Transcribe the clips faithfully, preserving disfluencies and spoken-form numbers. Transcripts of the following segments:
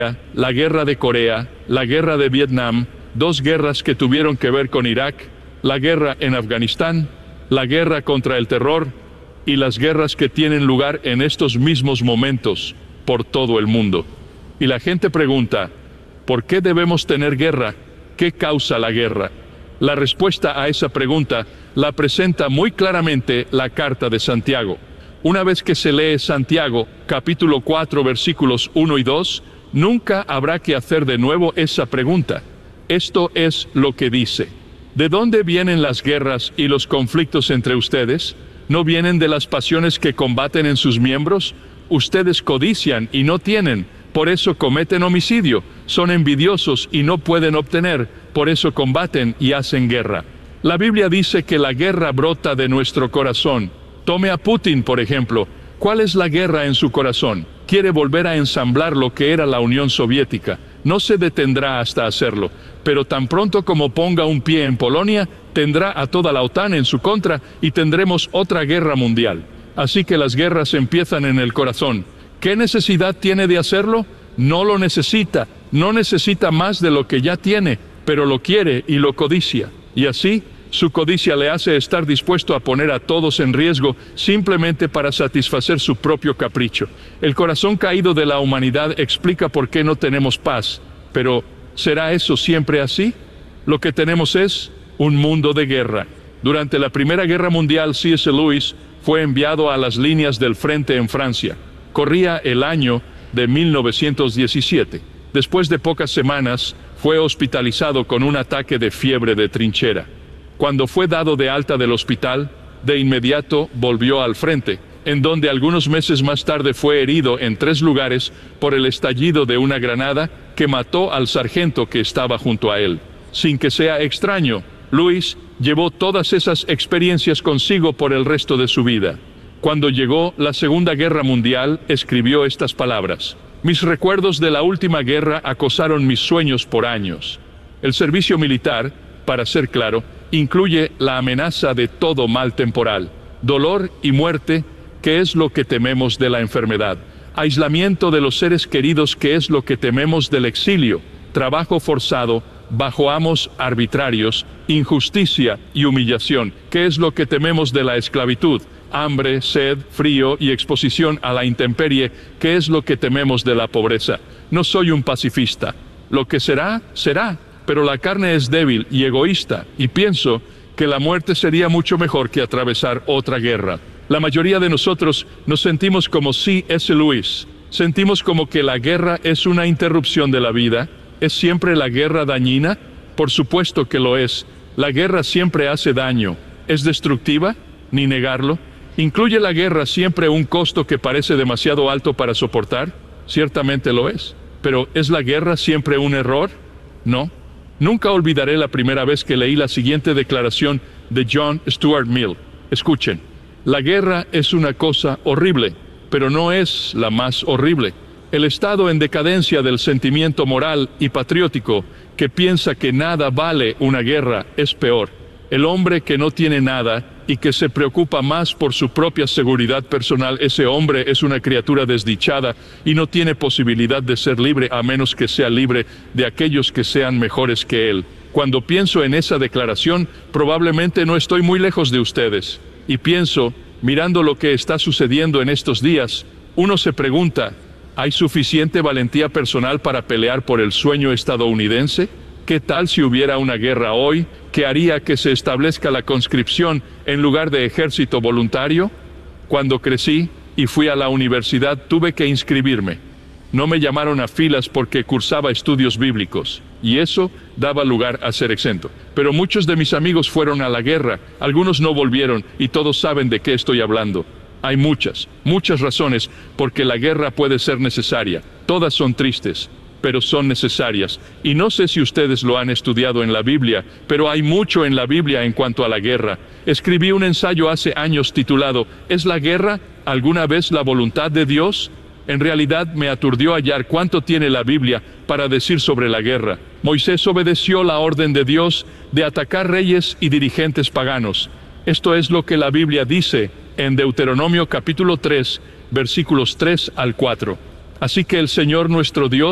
la guerra de Corea, la guerra de Vietnam, dos guerras que tuvieron que ver con Irak, la guerra en Afganistán, la guerra contra el terror y las guerras que tienen lugar en estos mismos momentos por todo el mundo. Y la gente pregunta, ¿por qué debemos tener guerra? ¿Qué causa la guerra? La respuesta a esa pregunta la presenta muy claramente la carta de Santiago. Una vez que se lee Santiago, capítulo cuatro, versículos uno y dos, nunca habrá que hacer de nuevo esa pregunta. Esto es lo que dice: ¿de dónde vienen las guerras y los conflictos entre ustedes? ¿No vienen de las pasiones que combaten en sus miembros? Ustedes codician y no tienen, por eso cometen homicidio. Son envidiosos y no pueden obtener, por eso combaten y hacen guerra. La Biblia dice que la guerra brota de nuestro corazón. Tome a Putin, por ejemplo. ¿Cuál es la guerra en su corazón? Quiere volver a ensamblar lo que era la Unión Soviética. No se detendrá hasta hacerlo, pero tan pronto como ponga un pie en Polonia, tendrá a toda la OTAN en su contra y tendremos otra guerra mundial. Así que las guerras empiezan en el corazón. ¿Qué necesidad tiene de hacerlo? No lo necesita, no necesita más de lo que ya tiene, pero lo quiere y lo codicia. Y así, su codicia le hace estar dispuesto a poner a todos en riesgo simplemente para satisfacer su propio capricho. El corazón caído de la humanidad explica por qué no tenemos paz, pero ¿será eso siempre así? Lo que tenemos es un mundo de guerra. Durante la Primera Guerra Mundial, C S Lewis fue enviado a las líneas del frente en Francia. Corría el año de mil novecientos diecisiete. Después de pocas semanas, fue hospitalizado con un ataque de fiebre de trinchera. Cuando fue dado de alta del hospital, de inmediato volvió al frente, en donde algunos meses más tarde fue herido en tres lugares por el estallido de una granada que mató al sargento que estaba junto a él. Sin que sea extraño, Lewis llevó todas esas experiencias consigo por el resto de su vida. Cuando llegó la Segunda Guerra Mundial, escribió estas palabras: «Mis recuerdos de la última guerra acosaron mis sueños por años». El servicio militar, para ser claro, incluye la amenaza de todo mal temporal, dolor y muerte, que es lo que tememos de la enfermedad, aislamiento de los seres queridos, que es lo que tememos del exilio, trabajo forzado bajo amos arbitrarios, injusticia y humillación, que es lo que tememos de la esclavitud, hambre, sed, frío y exposición a la intemperie, que es lo que tememos de la pobreza. No soy un pacifista. Lo que será, será. Pero la carne es débil y egoísta, y pienso que la muerte sería mucho mejor que atravesar otra guerra. La mayoría de nosotros nos sentimos como C S Lewis. Sentimos como que la guerra es una interrupción de la vida. ¿Es siempre la guerra dañina? Por supuesto que lo es. La guerra siempre hace daño. ¿Es destructiva? Ni negarlo. ¿Incluye la guerra siempre un costo que parece demasiado alto para soportar? Ciertamente lo es. Pero ¿es la guerra siempre un error? No. Nunca olvidaré la primera vez que leí la siguiente declaración de John Stuart Mill. Escuchen: la guerra es una cosa horrible, pero no es la más horrible. El estado en decadencia del sentimiento moral y patriótico que piensa que nada vale una guerra es peor. El hombre que no tiene nada y que se preocupa más por su propia seguridad personal, ese hombre es una criatura desdichada y no tiene posibilidad de ser libre a menos que sea libre de aquellos que sean mejores que él. Cuando pienso en esa declaración, probablemente no estoy muy lejos de ustedes. Y pienso, mirando lo que está sucediendo en estos días, uno se pregunta, ¿hay suficiente valentía personal para pelear por el sueño estadounidense? ¿Qué tal si hubiera una guerra hoy que haría que se establezca la conscripción en lugar de ejército voluntario? Cuando crecí y fui a la universidad, tuve que inscribirme. No me llamaron a filas porque cursaba estudios bíblicos, y eso daba lugar a ser exento. Pero muchos de mis amigos fueron a la guerra, algunos no volvieron, y todos saben de qué estoy hablando. Hay muchas, muchas razones porque la guerra puede ser necesaria. Todas son tristes, pero son necesarias. Y no sé si ustedes lo han estudiado en la Biblia, pero hay mucho en la Biblia en cuanto a la guerra. Escribí un ensayo hace años titulado ¿Es la guerra alguna vez la voluntad de Dios? En realidad me aturdió hallar cuánto tiene la Biblia para decir sobre la guerra. Moisés obedeció la orden de Dios de atacar reyes y dirigentes paganos. Esto es lo que la Biblia dice en Deuteronomio capítulo tres, versículos tres al cuatro. Así que el Señor nuestro Dios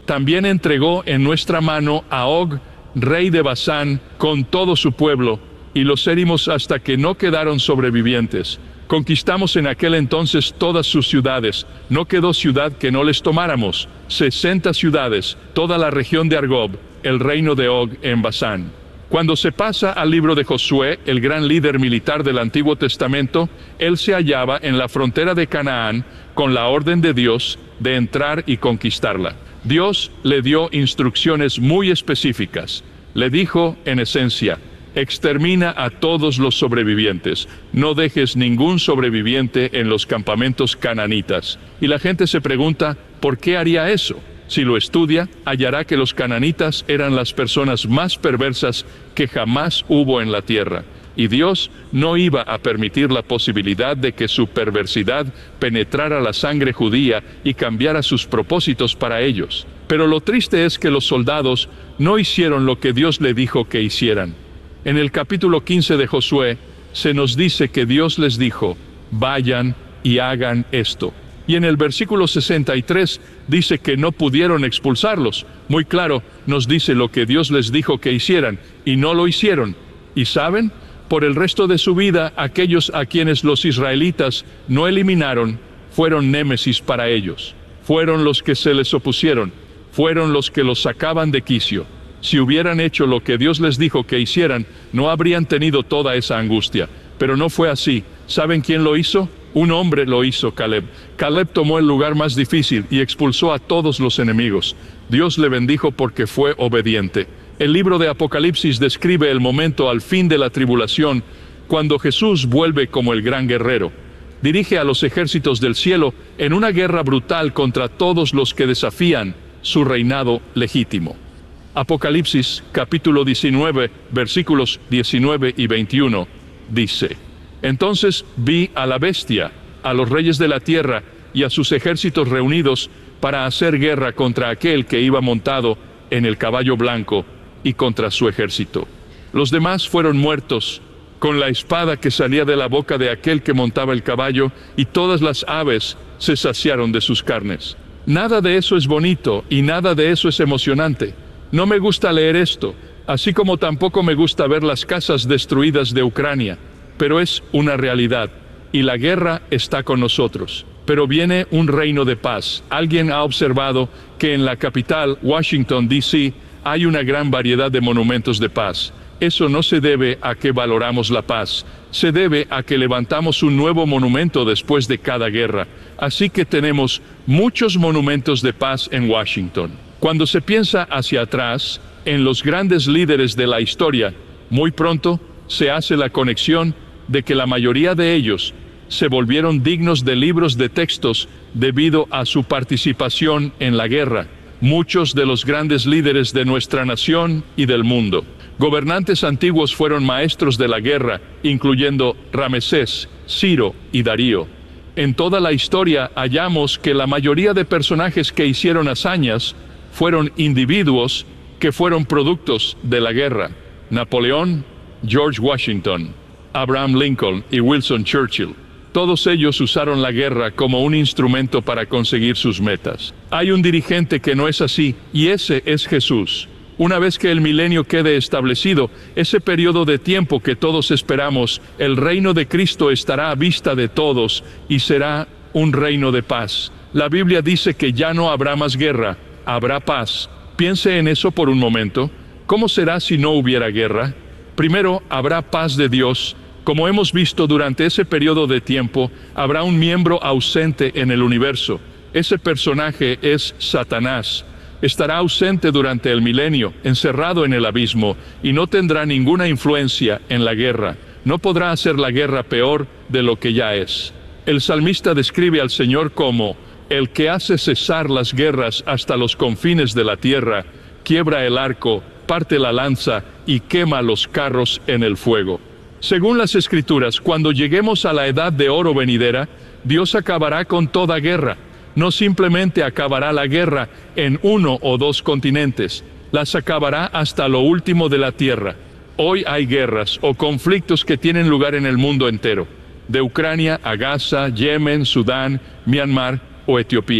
También entregó en nuestra mano a Og, rey de Basán, con todo su pueblo, y los herimos hasta que no quedaron sobrevivientes. Conquistamos en aquel entonces todas sus ciudades, no quedó ciudad que no les tomáramos, sesenta ciudades, toda la región de Argob, el reino de Og en Basán. Cuando se pasa al libro de Josué, el gran líder militar del Antiguo Testamento, él se hallaba en la frontera de Canaán con la orden de Dios de entrar y conquistarla. Dios le dio instrucciones muy específicas. Le dijo, en esencia, extermina a todos los sobrevivientes, no dejes ningún sobreviviente en los campamentos cananitas. Y la gente se pregunta, ¿por qué haría eso? Si lo estudia, hallará que los cananitas eran las personas más perversas que jamás hubo en la tierra. Y Dios no iba a permitir la posibilidad de que su perversidad penetrara la sangre judía y cambiara sus propósitos para ellos. Pero lo triste es que los soldados no hicieron lo que Dios le dijo que hicieran. En el capítulo quince de Josué, se nos dice que Dios les dijo, vayan y hagan esto. Y en el versículo sesenta y tres dice que no pudieron expulsarlos. Muy claro, nos dice lo que Dios les dijo que hicieran, y no lo hicieron. ¿Y saben? Por el resto de su vida, aquellos a quienes los israelitas no eliminaron, fueron némesis para ellos. Fueron los que se les opusieron, fueron los que los sacaban de quicio. Si hubieran hecho lo que Dios les dijo que hicieran, no habrían tenido toda esa angustia. Pero no fue así. ¿Saben quién lo hizo? Un hombre lo hizo, Caleb. Caleb tomó el lugar más difícil y expulsó a todos los enemigos. Dios le bendijo porque fue obediente. El libro de Apocalipsis describe el momento al fin de la tribulación, cuando Jesús vuelve como el gran guerrero. Dirige a los ejércitos del cielo en una guerra brutal contra todos los que desafían su reinado legítimo. Apocalipsis capítulo diecinueve, versículos diecinueve y veintiuno, dice: Entonces vi a la bestia, a los reyes de la tierra y a sus ejércitos reunidos para hacer guerra contra aquel que iba montado en el caballo blanco y contra su ejército. Los demás fueron muertos con la espada que salía de la boca de aquel que montaba el caballo, y todas las aves se saciaron de sus carnes. Nada de eso es bonito y nada de eso es emocionante. No me gusta leer esto, así como tampoco me gusta ver las casas destruidas de Ucrania, pero es una realidad, y la guerra está con nosotros. Pero viene un reino de paz. Alguien ha observado que en la capital, Washington, D C, hay una gran variedad de monumentos de paz. Eso no se debe a que valoramos la paz, se debe a que levantamos un nuevo monumento después de cada guerra. Así que tenemos muchos monumentos de paz en Washington. Cuando se piensa hacia atrás, en los grandes líderes de la historia, muy pronto se hace la conexión de que la mayoría de ellos se volvieron dignos de libros de textos debido a su participación en la guerra. Muchos de los grandes líderes de nuestra nación y del mundo. Gobernantes antiguos fueron maestros de la guerra, incluyendo Ramesés, Ciro y Darío. En toda la historia hallamos que la mayoría de personajes que hicieron hazañas fueron individuos que fueron productos de la guerra. Napoleón, George Washington, Abraham Lincoln y Winston Churchill. Todos ellos usaron la guerra como un instrumento para conseguir sus metas. Hay un dirigente que no es así, y ese es Jesús. Una vez que el milenio quede establecido, ese periodo de tiempo que todos esperamos, el reino de Cristo estará a vista de todos y será un reino de paz. La Biblia dice que ya no habrá más guerra, habrá paz. Piense en eso por un momento. ¿Cómo será si no hubiera guerra? Primero, habrá paz de Dios. Como hemos visto durante ese periodo de tiempo, habrá un miembro ausente en el universo. Ese personaje es Satanás. Estará ausente durante el milenio, encerrado en el abismo, y no tendrá ninguna influencia en la guerra. No podrá hacer la guerra peor de lo que ya es. El salmista describe al Señor como el que hace cesar las guerras hasta los confines de la tierra, quiebra el arco, parte la lanza y quema los carros en el fuego. Según las Escrituras, cuando lleguemos a la edad de oro venidera, Dios acabará con toda guerra. No simplemente acabará la guerra en uno o dos continentes, las acabará hasta lo último de la tierra. Hoy hay guerras o conflictos que tienen lugar en el mundo entero, de Ucrania a Gaza, Yemen, Sudán, Myanmar o Etiopía.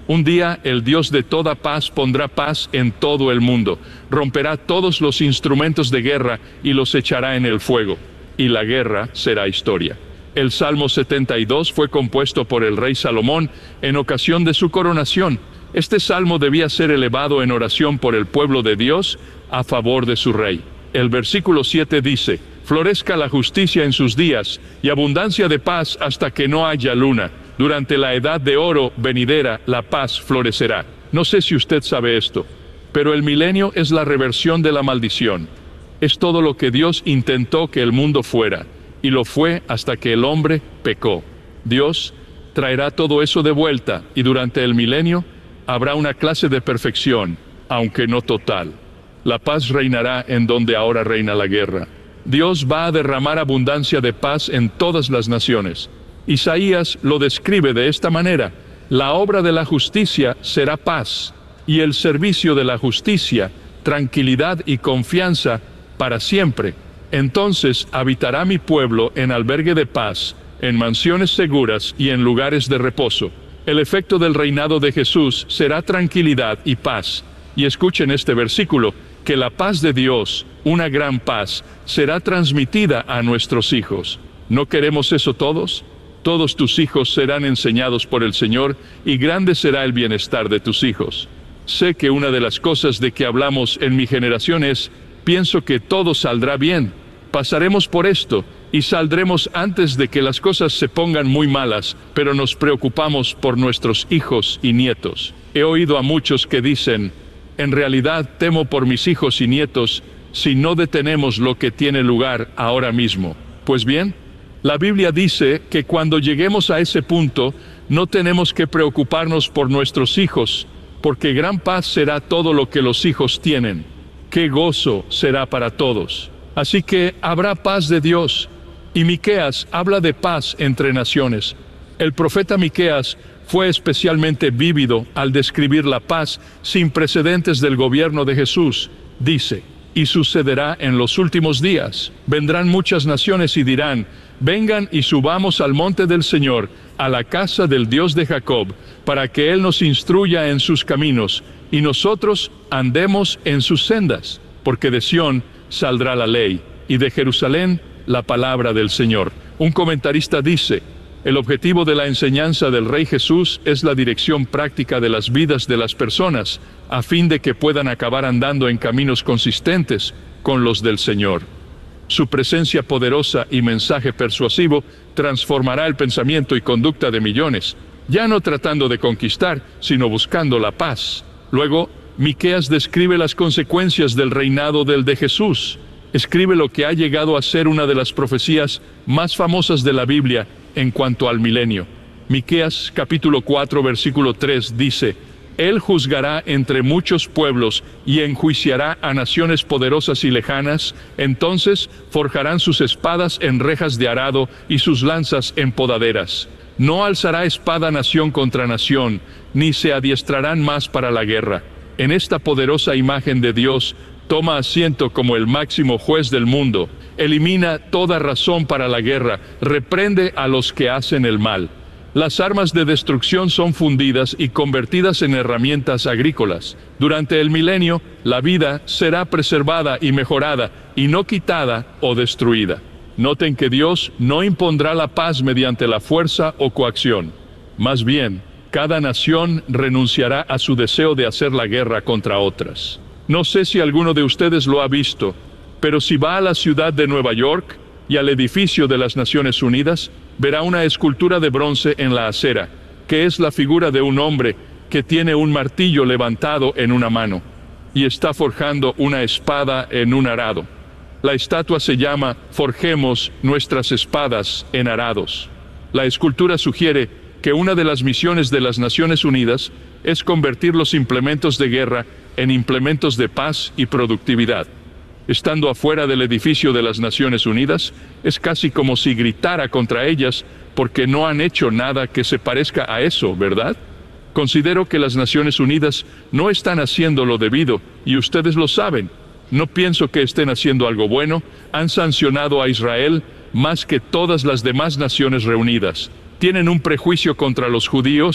Un día el Dios de toda paz pondrá paz en todo el mundo, romperá todos los instrumentos de guerra y los echará en el fuego, y la guerra será historia. El Salmo setenta y dos fue compuesto por el rey Salomón en ocasión de su coronación. Este salmo debía ser elevado en oración por el pueblo de Dios a favor de su rey. El versículo siete dice: florezca la justicia en sus días, y abundancia de paz hasta que no haya luna. Durante la edad de oro venidera, la paz florecerá. No sé si usted sabe esto, pero el milenio es la reversión de la maldición. Es todo lo que Dios intentó que el mundo fuera, y lo fue hasta que el hombre pecó. Dios traerá todo eso de vuelta, y durante el milenio habrá una clase de perfección, aunque no total. La paz reinará en donde ahora reina la guerra. Dios va a derramar abundancia de paz en todas las naciones. Isaías lo describe de esta manera: la obra de la justicia será paz, y el servicio de la justicia, tranquilidad y confianza para siempre. Entonces habitará mi pueblo en albergue de paz, en mansiones seguras y en lugares de reposo. El efecto del reinado de Jesús será tranquilidad y paz. Y escuchen este versículo: que la paz de Dios, una gran paz, será transmitida a nuestros hijos. ¿No queremos eso todos? Todos tus hijos serán enseñados por el Señor, y grande será el bienestar de tus hijos. Sé que una de las cosas de que hablamos en mi generación es: pienso que todo saldrá bien, pasaremos por esto, y saldremos antes de que las cosas se pongan muy malas, pero nos preocupamos por nuestros hijos y nietos. He oído a muchos que dicen: en realidad temo por mis hijos y nietos si no detenemos lo que tiene lugar ahora mismo. Pues bien, la Biblia dice que cuando lleguemos a ese punto, no tenemos que preocuparnos por nuestros hijos, porque gran paz será todo lo que los hijos tienen. ¡Qué gozo será para todos! Así que habrá paz de Dios. Y Miqueas habla de paz entre naciones. El profeta Miqueas fue especialmente vívido al describir la paz sin precedentes del gobierno de Jesús. Dice: y sucederá en los últimos días. Vendrán muchas naciones y dirán: vengan y subamos al monte del Señor, a la casa del Dios de Jacob, para que Él nos instruya en sus caminos, y nosotros andemos en sus sendas. Porque de Sión saldrá la ley, y de Jerusalén la palabra del Señor. Un comentarista dice: el objetivo de la enseñanza del Rey Jesús es la dirección práctica de las vidas de las personas, a fin de que puedan acabar andando en caminos consistentes con los del Señor. Su presencia poderosa y mensaje persuasivo transformará el pensamiento y conducta de millones, ya no tratando de conquistar, sino buscando la paz. Luego, Miqueas describe las consecuencias del reinado del de Jesús. Escribe lo que ha llegado a ser una de las profecías más famosas de la Biblia en cuanto al milenio. Miqueas capítulo cuatro versículo tres dice: Él juzgará entre muchos pueblos y enjuiciará a naciones poderosas y lejanas. Entonces forjarán sus espadas en rejas de arado y sus lanzas en podaderas. No alzará espada nación contra nación, ni se adiestrarán más para la guerra. En esta poderosa imagen de Dios toma asiento como el máximo juez del mundo. Elimina toda razón para la guerra, reprende a los que hacen el mal. Las armas de destrucción son fundidas y convertidas en herramientas agrícolas. Durante el milenio, la vida será preservada y mejorada, y no quitada o destruida. Noten que Dios no impondrá la paz mediante la fuerza o coacción. Más bien, cada nación renunciará a su deseo de hacer la guerra contra otras. No sé si alguno de ustedes lo ha visto, pero si va a la ciudad de Nueva York y al edificio de las Naciones Unidas, verá una escultura de bronce en la acera, que es la figura de un hombre que tiene un martillo levantado en una mano, y está forjando una espada en un arado. La estatua se llama Forjemos nuestras espadas en arados. La escultura sugiere que una de las misiones de las Naciones Unidas es convertir los implementos de guerra en implementos de paz y productividad. Estando afuera del edificio de las Naciones Unidas, es casi como si gritara contra ellas, porque no han hecho nada que se parezca a eso, ¿verdad? Considero que las Naciones Unidas no están haciendo lo debido, y ustedes lo saben. No pienso que estén haciendo algo bueno. Han sancionado a Israel más que todas las demás naciones reunidas. Tienen un prejuicio contra los judíos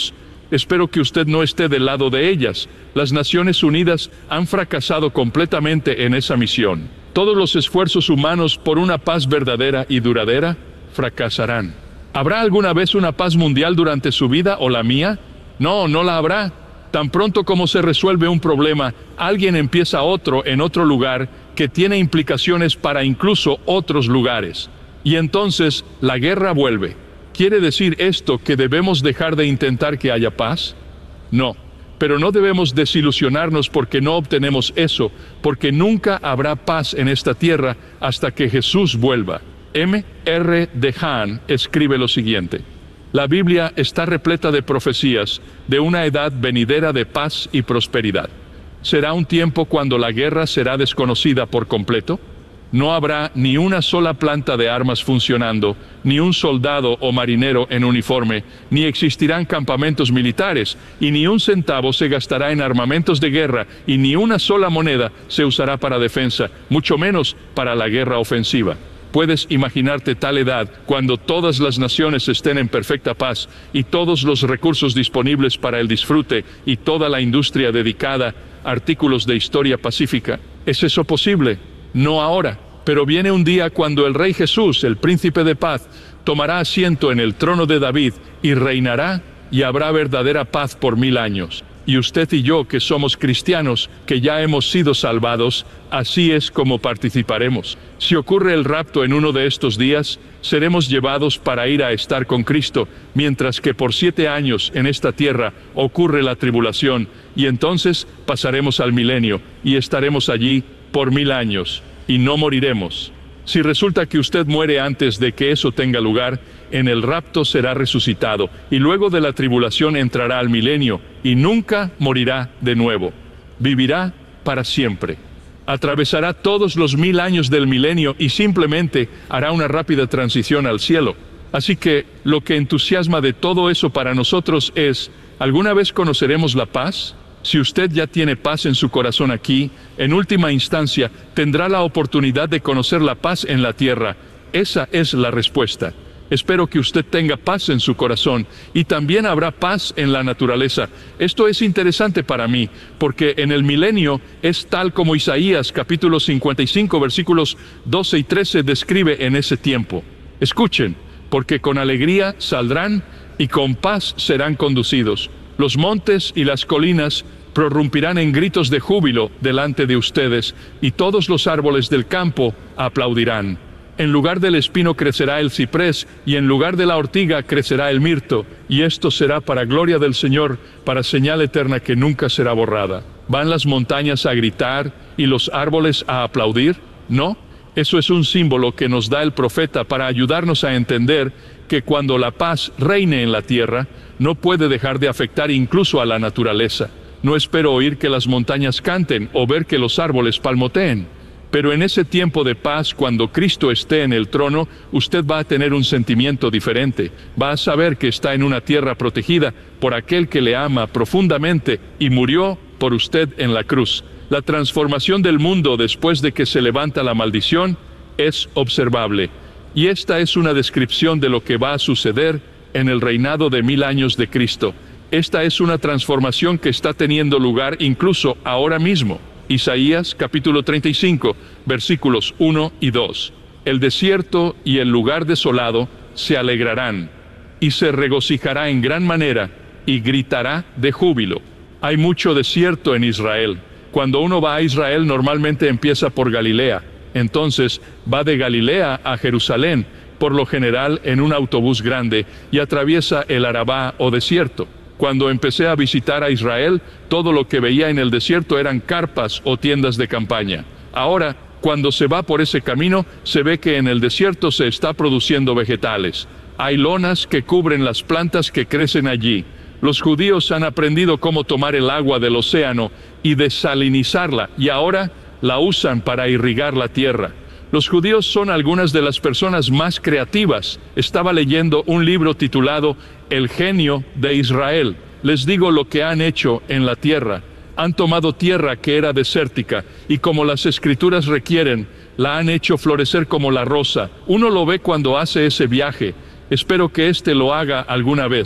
Espero que usted no esté del lado de ellas. Las Naciones Unidas han fracasado completamente en esa misión. Todos los esfuerzos humanos por una paz verdadera y duradera fracasarán. ¿Habrá alguna vez una paz mundial durante su vida o la mía? No, no la habrá. Tan pronto como se resuelve un problema, alguien empieza otro en otro lugar que tiene implicaciones para incluso otros lugares. Y entonces la guerra vuelve. ¿Quiere decir esto que debemos dejar de intentar que haya paz? No, pero no debemos desilusionarnos porque no obtenemos eso, porque nunca habrá paz en esta tierra hasta que Jesús vuelva. M R Dehaan escribe lo siguiente: la Biblia está repleta de profecías de una edad venidera de paz y prosperidad. ¿Será un tiempo cuando la guerra será desconocida por completo? No habrá ni una sola planta de armas funcionando, ni un soldado o marinero en uniforme, ni existirán campamentos militares, y ni un centavo se gastará en armamentos de guerra, y ni una sola moneda se usará para defensa, mucho menos para la guerra ofensiva. Puedes imaginarte tal edad cuando todas las naciones estén en perfecta paz y todos los recursos disponibles para el disfrute y toda la industria dedicada a artículos de historia pacífica. ¿Es eso posible? No ahora, pero viene un día cuando el Rey Jesús, el Príncipe de Paz, tomará asiento en el trono de David y reinará, y habrá verdadera paz por mil años. Y usted y yo, que somos cristianos, que ya hemos sido salvados, así es como participaremos. Si ocurre el rapto en uno de estos días, seremos llevados para ir a estar con Cristo, mientras que por siete años en esta tierra ocurre la tribulación, y entonces pasaremos al milenio, y estaremos allí por mil años, y no moriremos. Si resulta que usted muere antes de que eso tenga lugar, en el rapto será resucitado, y luego de la tribulación entrará al milenio, y nunca morirá de nuevo. Vivirá para siempre. Atravesará todos los mil años del milenio y simplemente hará una rápida transición al cielo. Así que lo que entusiasma de todo eso para nosotros es, ¿alguna vez conoceremos la paz? Si usted ya tiene paz en su corazón aquí, en última instancia, tendrá la oportunidad de conocer la paz en la tierra. Esa es la respuesta. Espero que usted tenga paz en su corazón, y también habrá paz en la naturaleza. Esto es interesante para mí, porque en el milenio es tal como Isaías capítulo cincuenta y cinco versículos doce y trece describe en ese tiempo. Escuchen, porque con alegría saldrán y con paz serán conducidos. Los montes y las colinas prorrumpirán en gritos de júbilo delante de ustedes, y todos los árboles del campo aplaudirán. En lugar del espino crecerá el ciprés, y en lugar de la ortiga crecerá el mirto, y esto será para gloria del Señor, para señal eterna que nunca será borrada. ¿Van las montañas a gritar y los árboles a aplaudir? No, eso es un símbolo que nos da el profeta para ayudarnos a entender que cuando la paz reine en la tierra, no puede dejar de afectar incluso a la naturaleza. No espero oír que las montañas canten o ver que los árboles palmoteen. Pero en ese tiempo de paz, cuando Cristo esté en el trono, usted va a tener un sentimiento diferente. Va a saber que está en una tierra protegida por aquel que le ama profundamente y murió por usted en la cruz. La transformación del mundo después de que se levanta la maldición es observable. Y esta es una descripción de lo que va a suceder en el reinado de mil años de Cristo. Esta es una transformación que está teniendo lugar incluso ahora mismo. Isaías capítulo treinta y cinco, versículos uno y dos. El desierto y el lugar desolado se alegrarán, y se regocijará en gran manera, y gritará de júbilo. Hay mucho desierto en Israel. Cuando uno va a Israel, normalmente empieza por Galilea. Entonces va de Galilea a Jerusalén, por lo general en un autobús grande, y atraviesa el Arabá o desierto. Cuando empecé a visitar a Israel, todo lo que veía en el desierto eran carpas o tiendas de campaña. Ahora, cuando se va por ese camino, se ve que en el desierto se está produciendo vegetales. Hay lonas que cubren las plantas que crecen allí. Los judíos han aprendido cómo tomar el agua del océano y desalinizarla, y ahora la usan para irrigar la tierra. Los judíos son algunas de las personas más creativas. Estaba leyendo un libro titulado El genio de Israel. Les digo lo que han hecho en la tierra. Han tomado tierra que era desértica y, como las escrituras requieren, la han hecho florecer como la rosa. Uno lo ve cuando hace ese viaje. Espero que éste lo haga alguna vez.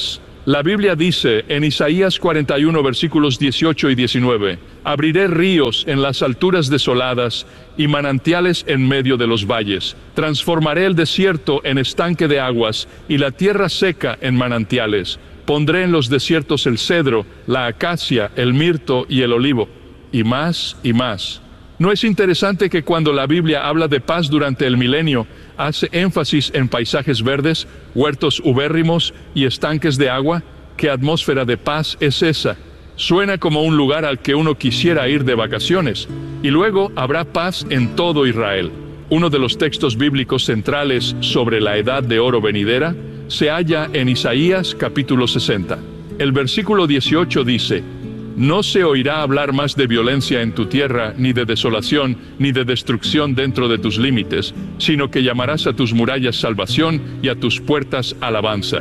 La Biblia dice en Isaías cuarenta y uno versículos dieciocho y diecinueve, abriré ríos en las alturas desoladas y manantiales en medio de los valles. Transformaré el desierto en estanque de aguas y la tierra seca en manantiales. Pondré en los desiertos el cedro, la acacia, el mirto y el olivo. Y más y más. ¿No es interesante que cuando la Biblia habla de paz durante el milenio, hace énfasis en paisajes verdes, huertos ubérrimos y estanques de agua? ¿Qué atmósfera de paz es esa? Suena como un lugar al que uno quisiera ir de vacaciones. Y luego habrá paz en todo Israel. Uno de los textos bíblicos centrales sobre la edad de oro venidera se halla en Isaías capítulo sesenta. El versículo dieciocho dice: no se oirá hablar más de violencia en tu tierra, ni de desolación, ni de destrucción dentro de tus límites, sino que llamarás a tus murallas salvación y a tus puertas alabanza.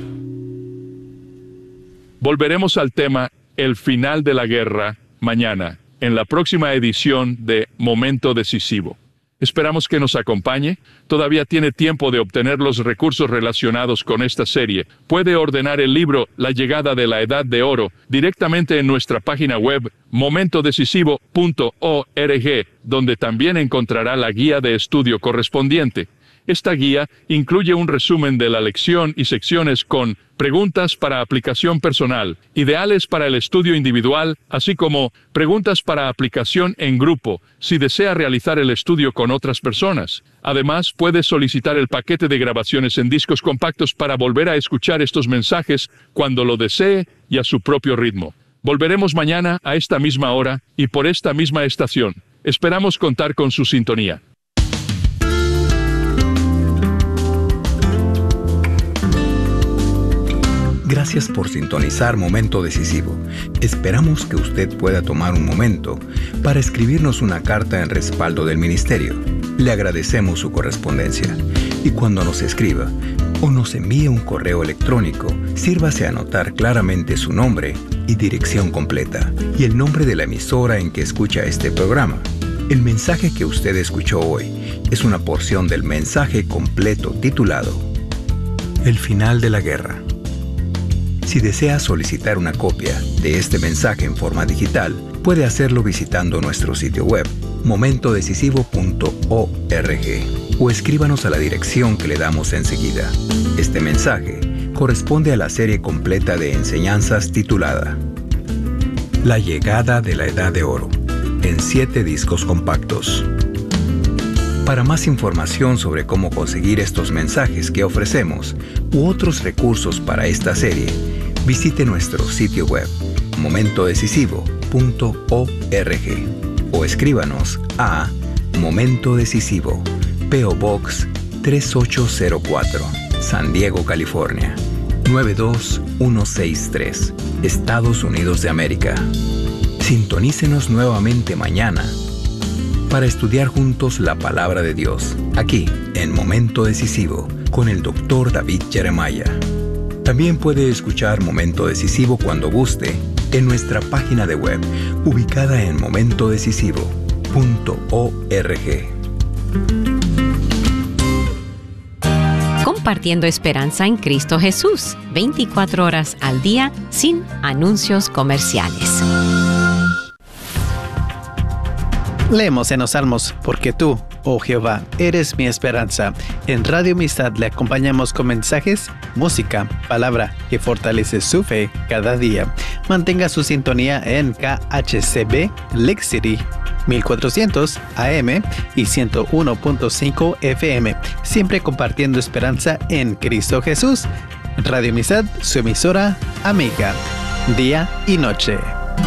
Volveremos al tema el final de la guerra mañana, en la próxima edición de Momento Decisivo. Esperamos que nos acompañe. Todavía tiene tiempo de obtener los recursos relacionados con esta serie. Puede ordenar el libro La llegada de la edad de oro directamente en nuestra página web momento decisivo punto org, donde también encontrará la guía de estudio correspondiente. Esta guía incluye un resumen de la lección y secciones con preguntas para aplicación personal, ideales para el estudio individual, así como preguntas para aplicación en grupo, si desea realizar el estudio con otras personas. Además, puede solicitar el paquete de grabaciones en discos compactos para volver a escuchar estos mensajes cuando lo desee y a su propio ritmo. Volveremos mañana a esta misma hora y por esta misma estación. Esperamos contar con su sintonía. Gracias por sintonizar Momento Decisivo. Esperamos que usted pueda tomar un momento para escribirnos una carta en respaldo del ministerio. Le agradecemos su correspondencia. Y cuando nos escriba o nos envíe un correo electrónico, sírvase a anotar claramente su nombre y dirección completa y el nombre de la emisora en que escucha este programa. El mensaje que usted escuchó hoy es una porción del mensaje completo titulado El final de la guerra. Si desea solicitar una copia de este mensaje en forma digital, puede hacerlo visitando nuestro sitio web momento decisivo punto org o escríbanos a la dirección que le damos enseguida. Este mensaje corresponde a la serie completa de enseñanzas titulada La llegada de la edad de oro, en siete discos compactos. Para más información sobre cómo conseguir estos mensajes que ofrecemos u otros recursos para esta serie, visite nuestro sitio web momento decisivo punto org o escríbanos a Momento Decisivo, P O Box tres ocho cero cuatro, San Diego, California nueve dos uno seis tres, Estados Unidos de América. Sintonícenos nuevamente mañana para estudiar juntos la palabra de Dios, aquí en Momento Decisivo, con el doctor David Jeremiah. También puede escuchar Momento Decisivo cuando guste en nuestra página de web, ubicada en momento decisivo punto org. Compartiendo esperanza en Cristo Jesús, veinticuatro horas al día, sin anuncios comerciales. Leemos en los Salmos, porque tú, oh Jehová, eres mi esperanza. En Radio Amistad le acompañamos con mensajes, música, palabra que fortalece su fe cada día. Mantenga su sintonía en K H C B Lake City mil cuatrocientos A M y ciento uno punto cinco F M, siempre compartiendo esperanza en Cristo Jesús. Radio Amistad, su emisora amiga, día y noche.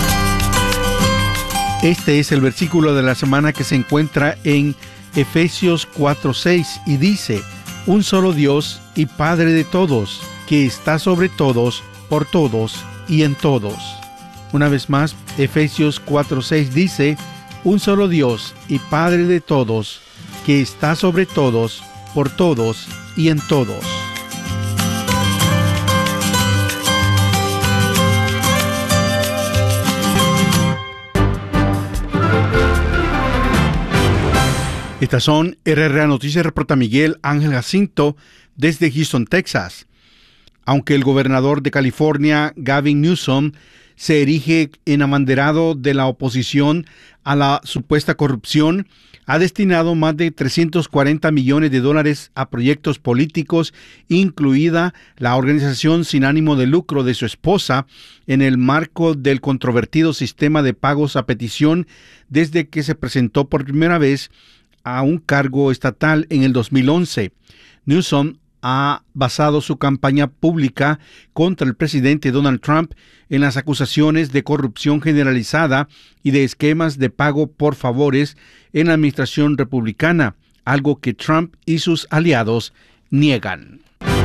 Este es el versículo de la semana que se encuentra en Efesios cuatro seis y dice: un solo Dios y Padre de todos, que está sobre todos, por todos y en todos. Una vez más, Efesios cuatro seis dice: un solo Dios y Padre de todos, que está sobre todos, por todos y en todos. Estas son R R A Noticias, reporta Miguel Ángel Jacinto desde Houston, Texas. Aunque el gobernador de California, Gavin Newsom, se erige en abanderado de la oposición a la supuesta corrupción, ha destinado más de trescientos cuarenta millones de dólares a proyectos políticos, incluida la organización sin ánimo de lucro de su esposa, en el marco del controvertido sistema de pagos a petición desde que se presentó por primera vez a un cargo estatal en el dos mil once. Newsom ha basado su campaña pública contra el presidente Donald Trump en las acusaciones de corrupción generalizada y de esquemas de pago por favores en la administración republicana, algo que Trump y sus aliados niegan.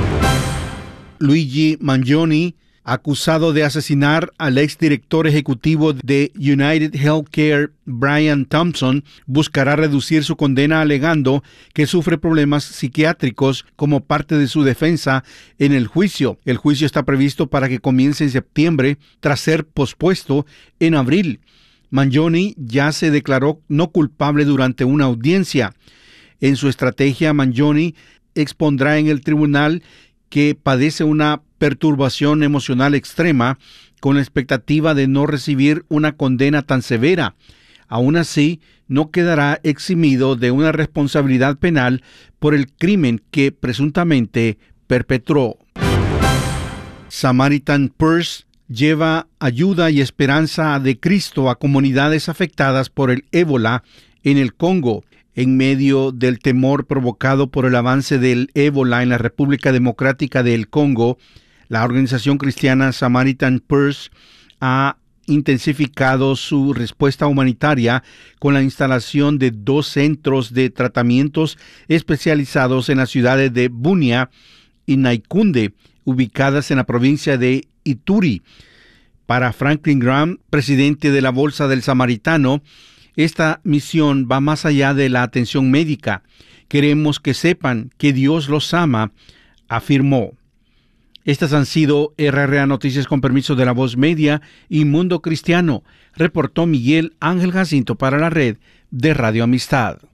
Luigi Mangione, acusado de asesinar al exdirector ejecutivo de United Healthcare, Brian Thompson, buscará reducir su condena alegando que sufre problemas psiquiátricos como parte de su defensa en el juicio. El juicio está previsto para que comience en septiembre, tras ser pospuesto en abril. Mangione ya se declaró no culpable durante una audiencia. En su estrategia, Mangione expondrá en el tribunal que padece una perturbación emocional extrema con la expectativa de no recibir una condena tan severa. Aún así, no quedará eximido de una responsabilidad penal por el crimen que presuntamente perpetró. Samaritan Purse lleva ayuda y esperanza de Cristo a comunidades afectadas por el ébola en el Congo. En medio del temor provocado por el avance del ébola en la República Democrática del Congo, la organización cristiana Samaritan Purse ha intensificado su respuesta humanitaria con la instalación de dos centros de tratamientos especializados en las ciudades de Bunia y Naikunde, ubicadas en la provincia de Ituri. Para Franklin Graham, presidente de la Bolsa del Samaritano, esta misión va más allá de la atención médica. Queremos que sepan que Dios los ama, afirmó. Estas han sido R R A Noticias con permiso de La Voz Media y Mundo Cristiano, reportó Miguel Ángel Jacinto para la red de Radio Amistad.